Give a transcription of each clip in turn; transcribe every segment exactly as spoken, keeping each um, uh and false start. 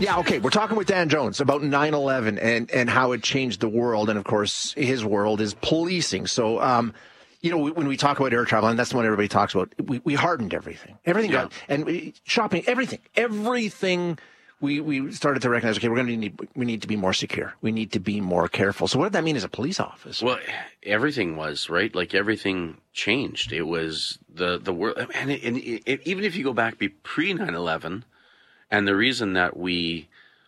Yeah, okay. We're talking with Dan Jones about nine eleven and, and how it changed the world. And, of course, his world is policing. So, um, you know, when we talk about air travel, and that's the one everybody talks about, we, we hardened everything. Everything Yeah. got, and we, shopping, everything. Everything we, we started to recognize, okay, we're going to need, we need to be more secure. We need to be more careful. So what did that mean as a police officer? Well, everything was, right? Like, everything changed. It was the, the world. And, it, and it, it, even if you go back be pre nine eleven, and the reason that we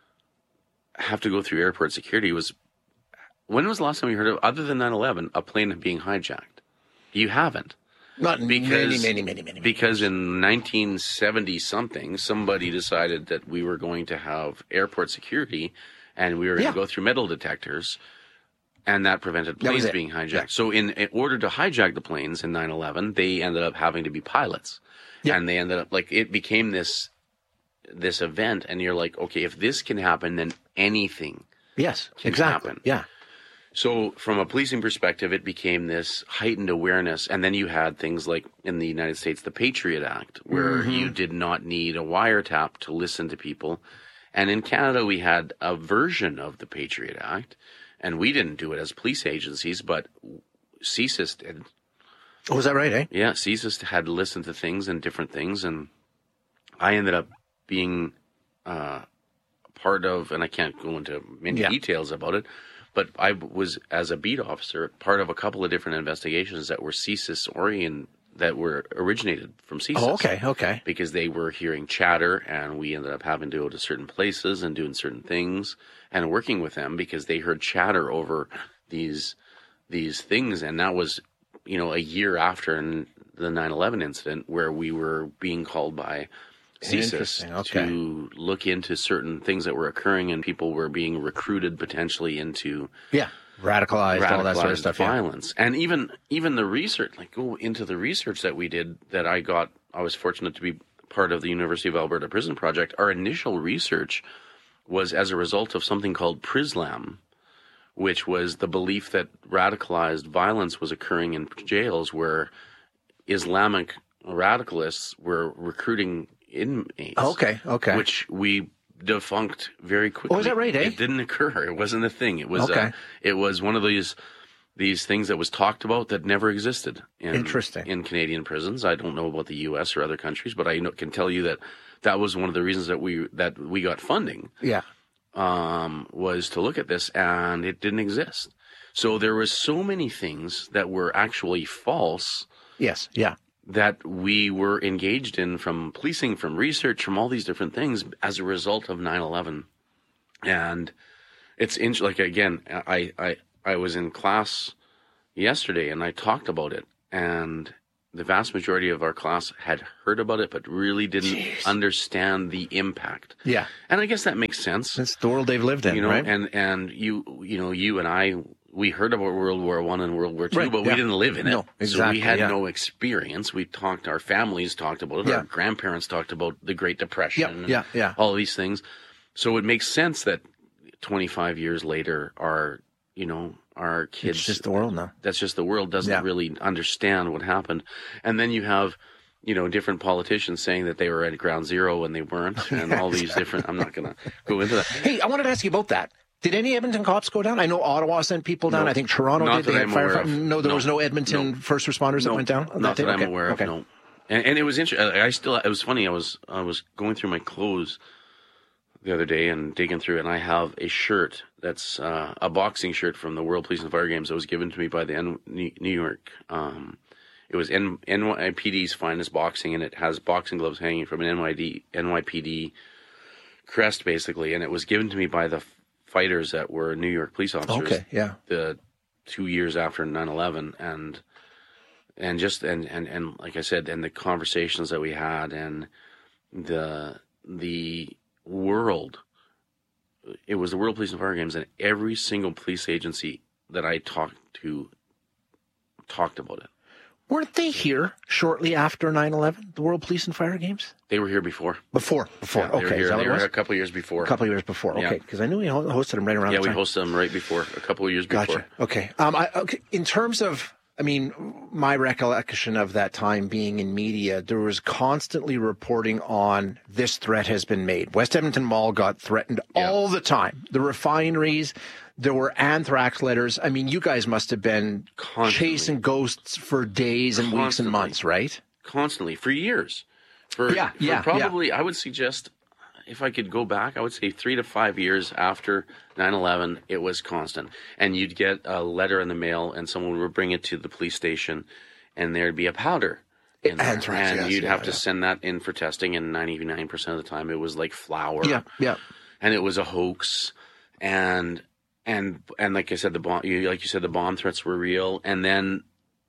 have to go through airport security was, when was the last time you heard of, other than nine eleven, a plane being hijacked? You haven't. Not in because, many, many, many, many, many Because in nineteen seventy something, somebody decided that we were going to have airport security and we were going Yeah. to go through metal detectors, and that prevented That was planes it. being hijacked. Yeah. So in, in order to hijack the planes in nine eleven, they ended up having to be pilots. Yeah. And they ended up, like, it became this this event, and you're like, okay, if this can happen, then anything Yes, can exactly. happen. Yeah. So from a policing perspective, it became this heightened awareness. And then you had things like in the United States, the Patriot Act, where Mm-hmm. you did not need a wiretap to listen to people. And in Canada, we had a version of the Patriot Act, and we didn't do it as police agencies, but C S I S did. Oh, was that right, eh? Yeah, C S I S had listened to things and different things, and I ended up being uh, part of, and I can't go into many Yeah. details about it, but I was, as a beat officer, part of a couple of different investigations that were C S I S oriented, that were originated from C S I S. Oh, okay, okay. Because they were hearing chatter, and we ended up having to go to certain places and doing certain things and working with them because they heard chatter over these these things. And that was, you know, a year after n- the nine eleven incident, where we were being called by C S I S Interesting, okay. to look into certain things that were occurring, and people were being recruited potentially into Yeah. Radicalized, all that sort of radicalized stuff. Yeah. violence. And even even the research, like go into the research that we did, that I got, I was fortunate to be part of the University of Alberta Prison Project. Our initial research was as a result of something called PRISLAM, which was the belief that radicalized violence was occurring in jails, where Islamic radicalists were recruiting inmates. Okay, okay. Which we defunct very quickly. Oh, is that right, eh? It didn't occur. It wasn't a thing. It was Okay. uh, it was one of these these things that was talked about that never existed in, Interesting. in Canadian prisons. I don't know about the U S or other countries, but I know, can tell you that that was one of the reasons that we that we got funding, Yeah. um, was to look at this, and it didn't exist. So there was so many things that were actually false Yes. Yeah. that we were engaged in, from policing, from research, from all these different things as a result of nine eleven. And it's in, like, again, I, I, I was in class yesterday and I talked about it, and the vast majority of our class had heard about it, but really didn't Jeez. understand the impact. Yeah. And I guess that makes sense, It's the world they've lived in, you know, right? and, and you, you know, you and I, we heard about World War One and World War Two, Right, but yeah. we didn't live in it. No, exactly, So we had yeah. no experience. We talked, our families talked about it. Yeah. Our grandparents talked about the Great Depression. Yeah, and yeah, yeah. all these things. So it makes sense that twenty-five years later, our, you know, our kids, It's just the world now. that's just the world, doesn't Yeah. really understand what happened. And then you have, you know, different politicians saying that they were at ground zero when they weren't, and all these different, I'm not going to go into that. Hey, I wanted to ask you about that. Did any Edmonton cops go down? I know Ottawa sent people down. No. I think Toronto Not did. that They had I'm aware firefight- of. No, there No. was no Edmonton No. first responders that No, went down. on not that that day? I'm Okay, aware okay. of. No, and, and it was interesting. I still, it was funny. I was, I was going through my clothes the other day and digging through it, and I have a shirt that's uh, a boxing shirt from the World Police and Fire Games that was given to me by the N- New York. Um, it was N- N Y P D's finest boxing, and it has boxing gloves hanging from an N Y D N Y P D crest, basically, and it was given to me by the fighters that were New York police officers. Okay, yeah. The two years after nine eleven, and and just and, and and like I said, and the conversations that we had, and the the world, it was the World Police and Fire Games, and every single police agency that I talked to talked about it. Weren't they here shortly after nine eleven, the World Police and Fire Games? They were here before. Before, before. Yeah, they okay, were here. is that They what it were was? here a couple of years before. A couple of years before. Yeah. Okay, because I knew we hosted them right around yeah, the we time. hosted them right before, a couple of years before. Gotcha. Okay. Um, I, okay. In terms of I mean, my recollection of that time being in media, there was constantly reporting on this threat has been made. West Edmonton Mall got threatened yeah. all the time. The refineries, there were anthrax letters. I mean, you guys must have been constantly chasing ghosts for days and constantly. weeks and months, right? Constantly, for years. For, yeah, for yeah, probably, yeah. I would suggest, if I could go back, I would say three to five years after nine eleven, it was constant. And you'd get a letter in the mail, and someone would bring it to the police station, and there'd be a powder in there. Anthrax, and yes, you'd yeah, have yeah. to send that in for testing, and ninety-nine percent of the time it was like flour. Yeah, yeah. And it was a hoax. And and and like I said, the bomb, you, like you said, the bomb threats were real. And then,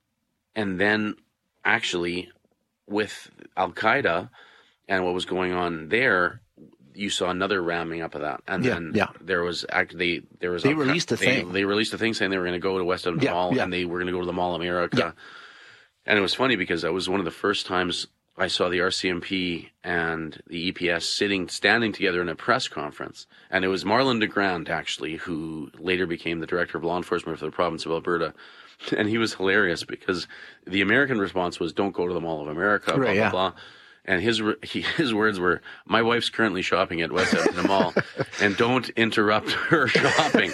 and then actually, with Al-Qaeda and what was going on there, you saw another ramming up of that, and yeah, then yeah. there was they there was they a, released a they, thing. They released a thing saying they were going to go to West Edmonton yeah, Mall, yeah. and they were going to go to the Mall of America. Yeah. And it was funny because that was one of the first times I saw the R C M P and the E P S sitting, standing together in a press conference, and it was Marlon DeGrand actually, who later became the director of law enforcement for the province of Alberta. And he was hilarious because the American response was, "Don't go to the Mall of America," right, blah, yeah. blah, blah. And his he, his words were, "My wife's currently shopping at West Edmonton Mall, and don't interrupt her shopping."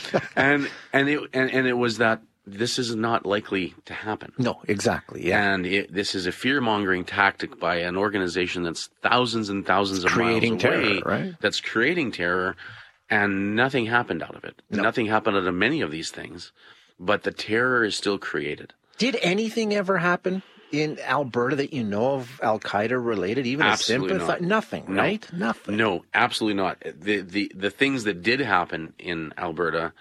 and and it and, and it was that this is not likely to happen. No, exactly. Yeah, and it, this is a fear mongering tactic by an organization that's thousands and thousands of creating miles terror, away, right? That's creating terror, and nothing happened out of it. No. Nothing happened out of many of these things, but the terror is still created. Did anything ever happen in Alberta that you know of Al-Qaeda related, even Absolutely a sympathy? not. Nothing, No. right? Nothing. No, absolutely not. The, the the things that did happen in Alberta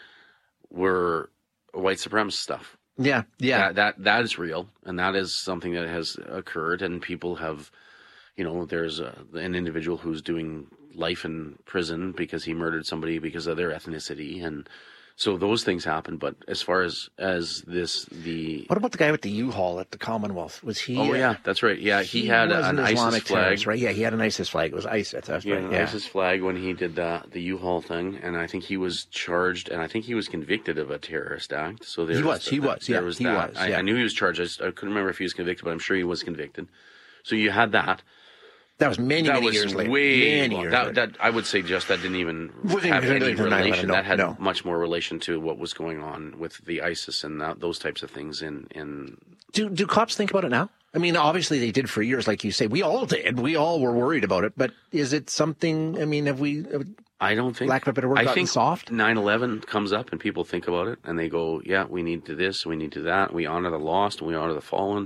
were white supremacist stuff. Yeah, yeah. That, that that is real, and that is something that has occurred, and people have, you know, there's a, an individual who's doing life in prison because he murdered somebody because of their ethnicity, and so those things happen. But as far as as this the What about the guy with the U-Haul at the Commonwealth? Was he? oh uh, yeah, that's right. Yeah, he, he had was an an ISIS Islamic flag. terrorist, right? Yeah, he had an ISIS flag. It was ISIS. That's Yeah, right. an Yeah, ISIS flag when he did the the U-Haul thing, and I think he was charged, and I think he was convicted of a terrorist act. So there he was. He was. There Yeah, was he that. was. I, Yeah. I knew he was charged. I, just, I couldn't remember if he was convicted, but I'm sure he was convicted. So you had that. That was many, that many was years later. way Many well, years that, later. that I would say just that didn't even Wasn't have even any related to nine eleven, relation. no, that had no. much more relation to what was going on with the ISIS and that, those types of things. In in Do do cops think about it now? I mean, obviously they did for years, like you say. We all did. We all were worried about it. But is it something? I mean, have we? I don't think, lack of a better word, I gotten think soft? nine eleven comes up and people think about it and they go, yeah, we need to this, we need to that. We honor the lost and we honor the fallen.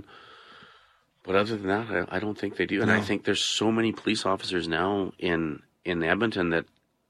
But other than that, I, I don't think they do. And No. I think there's so many police officers now in, in Edmonton that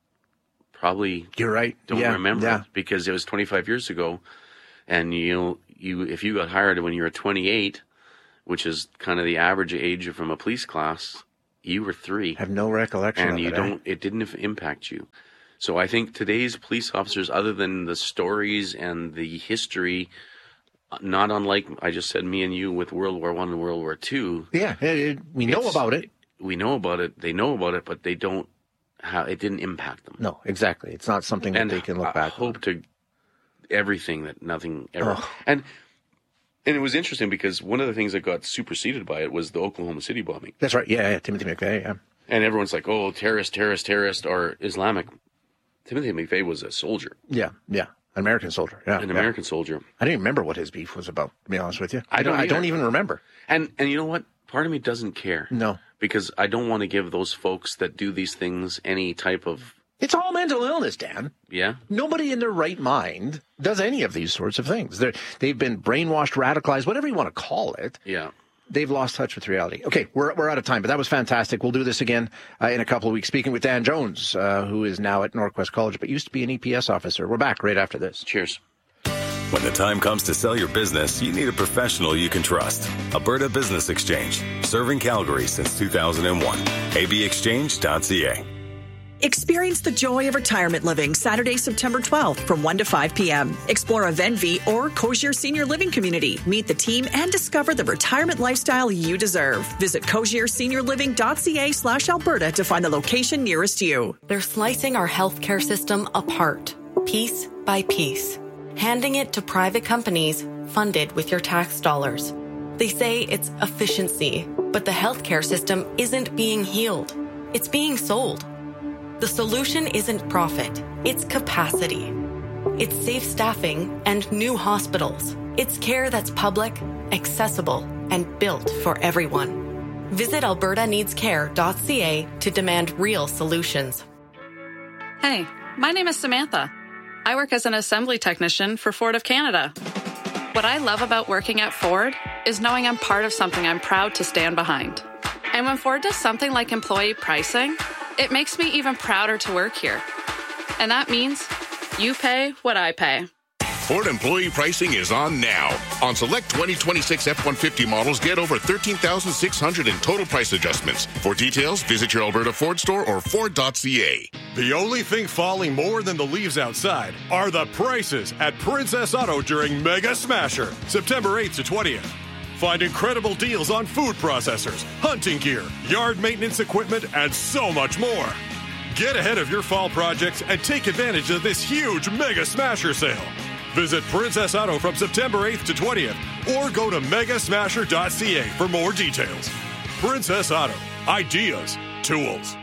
probably You're right. don't yeah, remember yeah. it because it was twenty-five years ago. And, you know, you if you got hired when you were twenty-eight, which is kind of the average age from a police class, you were three. I have no recollection and of you it, eh? don't it didn't impact you. So I think today's police officers, other than the stories and the history, not unlike I just said me and you with World War One and World War Two. Yeah, it, it, we know It's- about it. We know about it. They know about it, but they don't have it didn't impact them. No, exactly. It's not something that And they can look I back hope on. to everything that nothing ever Ugh. and and it was interesting because one of the things that got superseded by it was the Oklahoma City bombing. That's right. Yeah, yeah. Timothy McVeigh. Yeah. And everyone's like, "Oh, terrorist, terrorist, terrorist," or Islamic. Timothy McVeigh was a soldier, Yeah, yeah. An American soldier. Yeah, an yeah. American soldier. I didn't remember what his beef was about, to be honest with you. I don't I don't either. even remember. And and you know what? Part of me doesn't care. No. Because I don't want to give those folks that do these things any type of It's all mental illness, Dan. yeah. Nobody in their right mind does any of these sorts of things. They're, they've been brainwashed, radicalized, whatever you want to call it. Yeah. They've lost touch with reality. Okay, we're we're out of time, but that was fantastic. We'll do this again uh, in a couple of weeks. Speaking with Dan Jones, uh, who is now at Northwest College, but used to be an E P S officer. We're back right after this. Cheers. When the time comes to sell your business, you need a professional you can trust. Alberta Business Exchange, serving Calgary since two thousand one. a b exchange dot c a. Experience the joy of retirement living Saturday, September twelfth from one to five p.m. Explore a Venvi or Cozier Senior Living Community. Meet the team and discover the retirement lifestyle you deserve. Visit cozier senior living dot c a slash Alberta to find the location nearest you. They're slicing our healthcare system apart, piece by piece, handing it to private companies funded with your tax dollars. They say it's efficiency, but the healthcare system isn't being healed. It's being sold. The solution isn't profit, it's capacity. It's safe staffing and new hospitals. It's care that's public, accessible, and built for everyone. Visit alberta needs care dot c a to demand real solutions. Hey, my name is Samantha. I work as an assembly technician for Ford of Canada. What I love about working at Ford is knowing I'm part of something I'm proud to stand behind. And when Ford does something like employee pricing, it makes me even prouder to work here. And that means you pay what I pay. Ford employee pricing is on now. On select twenty twenty-six F one fifty models, get over thirteen thousand six hundred in total price adjustments. For details, visit your Alberta Ford store or Ford dot c a. The only thing falling more than the leaves outside are the prices at Princess Auto during Mega Smasher, September eighth to twentieth. Find incredible deals on food processors, hunting gear, yard maintenance equipment, and so much more. Get ahead of your fall projects and take advantage of this huge Mega Smasher sale. Visit Princess Auto from September eighth to twentieth or go to mega smasher dot c a for more details. Princess Auto. Ideas. Tools.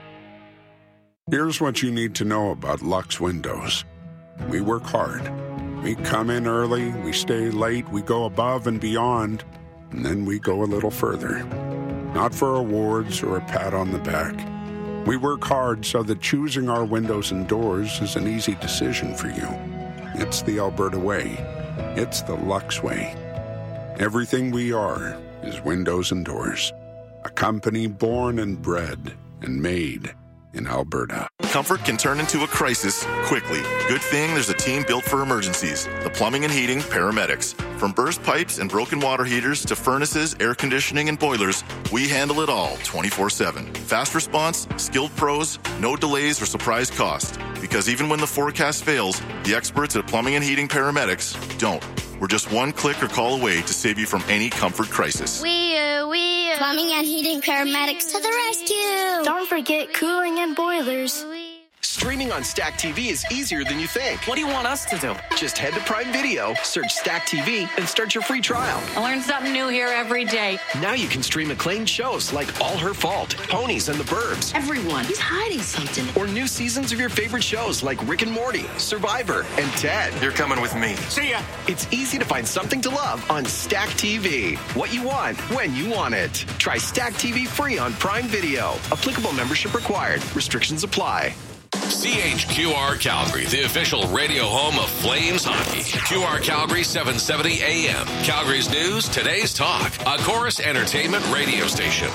Here's what you need to know about Lux Windows. We work hard. We come in early, we stay late, we go above and beyond, and then we go a little further. Not for awards or a pat on the back. We work hard so that choosing our windows and doors is an easy decision for you. It's the Alberta way. It's the Lux way. Everything we are is windows and doors. A company born and bred and made in Alberta. Comfort can turn into a crisis quickly. Good thing there's a team built for emergencies. The Plumbing and Heating Paramedics. From burst pipes and broken water heaters to furnaces, air conditioning, and boilers, we handle it all twenty-four seven. Fast response, skilled pros, no delays or surprise cost. Because even when the forecast fails, the experts at Plumbing and Heating Paramedics don't. We're just one click or call away to save you from any comfort crisis. We, uh, we, uh, Plumbing and Heating Paramedics to the rescue. Don't forget cooling and boilers. Streaming on Stack T V is easier than you think. What do you want us to do? Just head to Prime Video, search Stack T V, and start your free trial. I learn something new here every day. Now you can stream acclaimed shows like All Her Fault, Ponies and the Burbs. Everyone, he's hiding something. Or new seasons of your favorite shows like Rick and Morty, Survivor, and Ted. You're coming with me. See ya. It's easy to find something to love on Stack T V. What you want, when you want it. Try Stack T V free on Prime Video. Applicable membership required. Restrictions apply. C H Q R Calgary, the official radio home of Flames hockey. Q R Calgary, seven seventy A M. Calgary's news, today's talk. A Chorus Entertainment radio station.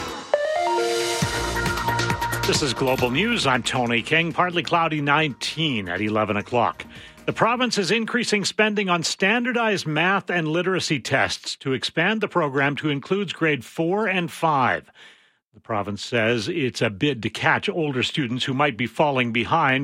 This is Global News. I'm Tony King. Partly cloudy, nineteen at eleven o'clock. The province is increasing spending on standardized math and literacy tests to expand the program to include grade four and five. The province says it's a bid to catch older students who might be falling behind